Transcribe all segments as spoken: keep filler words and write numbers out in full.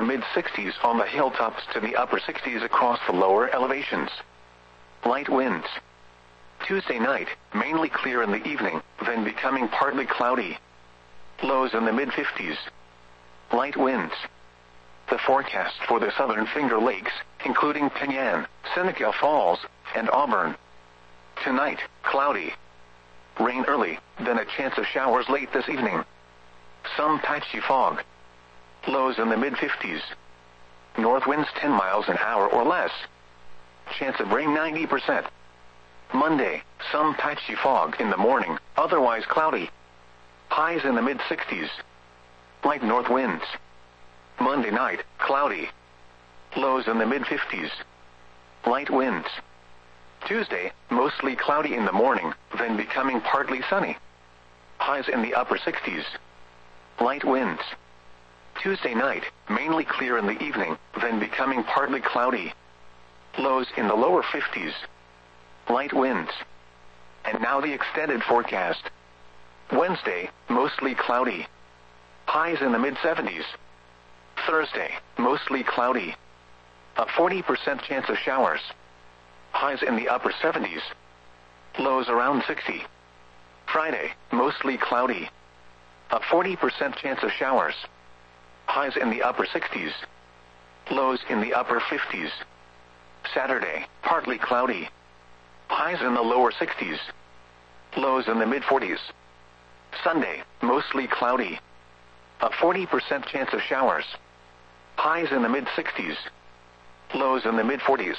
mid sixties on the hilltops to the upper sixties across the lower elevations. Light winds. Tuesday night, mainly clear in the evening, then becoming partly cloudy. Lows in the mid fifties. Light winds. The forecast for the southern Finger Lakes, including Penyan, Seneca Falls, and Auburn. Tonight, cloudy. Rain early, then a chance of showers late this evening. Some patchy fog. Lows in the mid fifties. North winds ten miles an hour or less. Chance of rain ninety percent. Monday, some patchy fog in the morning, otherwise cloudy. Highs in the mid sixties. Light north winds. Monday night, cloudy. Lows in the mid fifties. Light winds. Tuesday, mostly cloudy in the morning, then becoming partly sunny. Highs in the upper sixties. Light winds. Tuesday night, mainly clear in the evening, then becoming partly cloudy. Lows in the lower fifties. Light winds. And now the extended forecast. Wednesday, mostly cloudy. Highs in the mid seventies. Thursday, mostly cloudy. A forty percent chance of showers. Highs in the upper seventies. Lows around sixty. Friday, mostly cloudy. A forty percent chance of showers. Highs in the upper sixties. Lows in the upper fifties. Saturday, partly cloudy. Highs in the lower sixties. Lows in the mid forties. Sunday, mostly cloudy. A forty percent chance of showers. Highs in the mid sixties. Lows in the mid forties.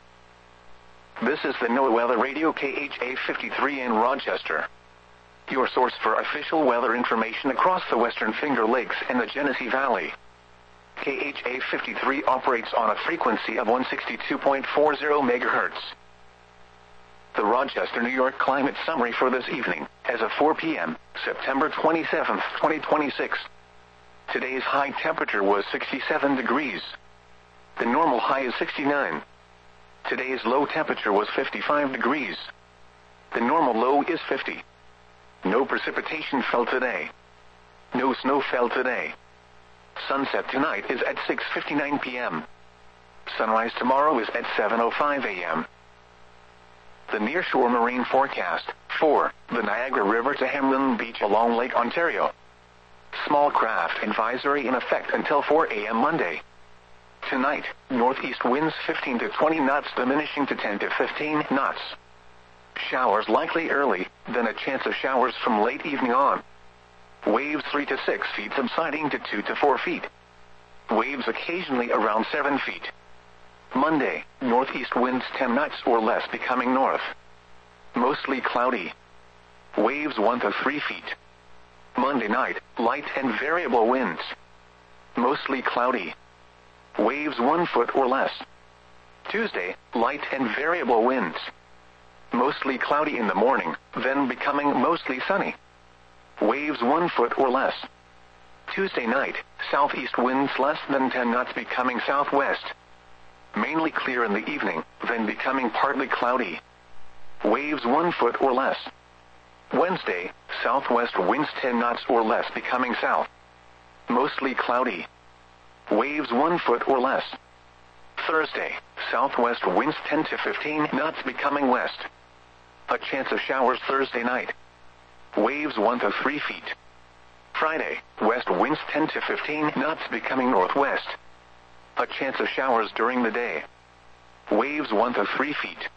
This is the NOAA Weather Radio K H A fifty-three in Rochester. Your source for official weather information across the western Finger Lakes and the Genesee Valley. K H A fifty-three operates on a frequency of one sixty-two point four zero megahertz. The Rochester, New York climate summary for this evening, as of four p m, September twenty-seventh, twenty twenty-six. Today's high temperature was sixty-seven degrees. The normal high is sixty-nine. Today's low temperature was fifty-five degrees. The normal low is fifty. No precipitation fell today. No snow fell today. Sunset tonight is at six fifty-nine p m Sunrise tomorrow is at seven oh five a m The nearshore marine forecast, for the Niagara River to Hamlin Beach along Lake Ontario. Small craft advisory in effect until four a m Monday. Tonight, northeast winds fifteen to twenty knots diminishing to ten to fifteen knots. Showers likely early, then a chance of showers from late evening on. Waves three to six feet subsiding to two to four feet. Waves occasionally around seven feet. Monday, northeast winds ten knots or less becoming north. Mostly cloudy. Waves one to three feet. Monday night, light and variable winds. Mostly cloudy. Waves one foot or less. Tuesday, light and variable winds. Mostly cloudy in the morning, then becoming mostly sunny. Waves one foot or less. Tuesday night, southeast winds less than ten knots becoming southwest. Mainly clear in the evening, then becoming partly cloudy. Waves one foot or less. Wednesday, southwest winds ten knots or less becoming south. Mostly cloudy. Waves one foot or less. Thursday, southwest winds ten to fifteen knots becoming west. A chance of showers Thursday night. Waves one to three feet. Friday, west winds ten to fifteen knots becoming northwest. A chance of showers during the day. Waves one to three feet.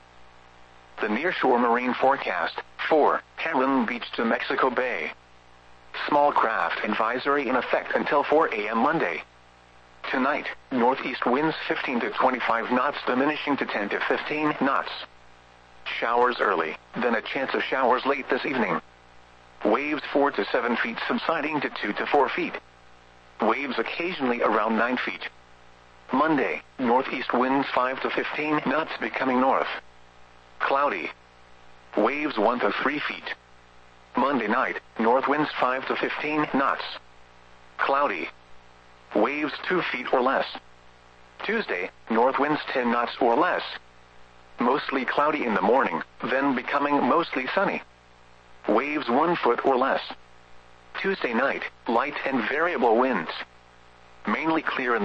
The nearshore marine forecast, for Hamlin Beach to Mexico Bay. Small craft advisory in effect until four a m Monday. Tonight, northeast winds fifteen to twenty-five knots diminishing to ten to fifteen knots. Showers early, then a chance of showers late this evening. Waves four to seven feet subsiding to two to four feet. Waves occasionally around nine feet. Monday, northeast winds five to fifteen knots becoming north. Cloudy. Waves one to three feet. Monday night, north winds five to fifteen knots. Cloudy. Waves two feet or less. Tuesday, north winds ten knots or less. Mostly cloudy in the morning, then becoming mostly sunny. Waves one foot or less. Tuesday night, light and variable winds. Mainly clear in